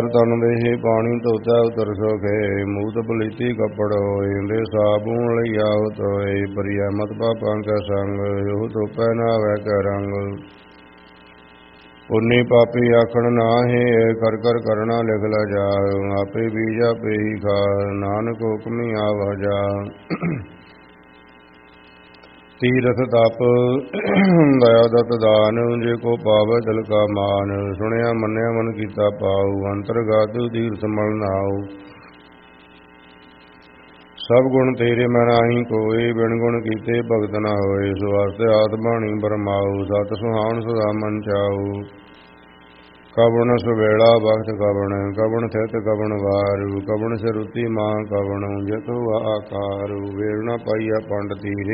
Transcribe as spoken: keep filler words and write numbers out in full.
ਤਨ ਦੇਹੇ ਪਾਣੀ ਧੋਤਾ ਉਤਰ ਸੋਖੇ, ਮੂਤ ਪਲੀਤੀ ਕੱਪੜ ਹੋਏ, ਦੇ ਸਾਬੂਨ ਲਈ ਆਵਤ ਹੋਏ, ਪਰਿਆ ਮਤ ਪਾਪਾਂ ਕੈ ਸੰਗ, ਉਹ ਧੋਪੈ ਨਾਵੈ ਕੈ ਰੰਗ। ਪੁੰਨੀ ਪਾਪੀ ਆਖਣ ਨਾਹੀ, ਕਰ ਕਰ ਕਰਣਾ ਲਿਖ ਲਾ ਜਾ, ਆਪੇ ਬੀਜ ਆਪੇ ਹੀ ਖਾ, ਨਾਨਕ ਹੁਕਮੀ ਆਵਾ ਜਾ। ਤੀਰਥ ਤਪ ਦਇਆ ਦਤ ਦਾਨ, ਜੇ ਕੋ ਪਾਵੈ ਦਿਲ ਕਾ ਮਾਨ, ਸੁਣਿਆ ਮੰਨਿਆ ਮਨ ਕੀਤਾ ਪਾਉ, ਅੰਤਰਗਤ ਤੀਰਥ ਮਲ ਨਾਉ। ਸਭ ਗੁਣ ਤੇਰੇ ਮੈਂ ਨਾਹੀ ਕੋਇ, ਬਿਨ ਗੁਣ ਕੀਤੇ ਭਗਤ ਨਾ ਹੋਏ, ਸੋ ਵਾਸਤੇ ਆਤ ਬਾਣੀ ਬਰਮਾਉ, ਸਤ ਸੁਹਾਵਣ ਸਦਾ ਮਨ ਚਾਉ। ਕਵਣ ਸੁਵੇਲਾ ਬਖਤ ਕਵਣ, ਕਵਣ ਥਿਤ ਕਵਣ ਵਾਰੂ, ਕਵਣ ਸਿਰੁਤੀ ਮਾਂ ਕਵਣ, ਜਿਤੁ ਆਕਾਰੂ, ਵੇਲ ਨਾ ਪਾਈਆ ਪੰਡ ਤੀਰੇ।